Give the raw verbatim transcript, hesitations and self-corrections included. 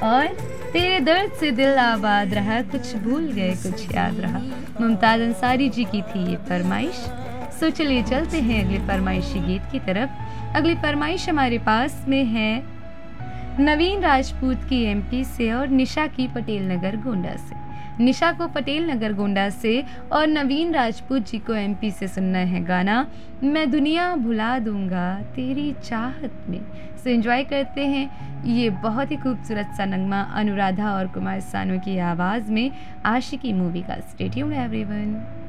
और तेरे दर्द से दिल आबाद रहा, कुछ भूल गए कुछ याद रहा। मुमताज़ अंसारी जी की थी ये फरमाइश। सो चलिए चलते हैं अगले फरमाइशी गीत की तरफ। अगली फरमाइश हमारे पास में है नवीन राजपूत की एमपी से और निशा की पटेल नगर गोंडा से। निशा को पटेल नगर गोंडा से और नवीन राजपूत जी को एमपी से सुनना है गाना मैं दुनिया भुला दूंगा तेरी चाहत में। सो एंजॉय करते हैं ये बहुत ही खूबसूरत सा नगमा अनुराधा और कुमार सानू की आवाज़ में आशिकी मूवी का। Stay tuned everyone.